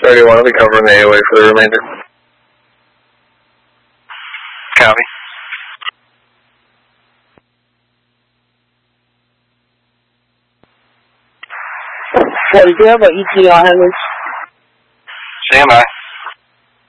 31 will be covering the AOA for the remainder. Copy. What, do you have an ETA on Henry? Stand by.